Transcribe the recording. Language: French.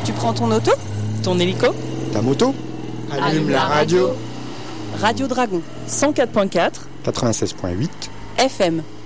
Tu prends ton auto, ton hélico, ta moto, allume la radio. Radio Dragon 104.4 96.8 FM.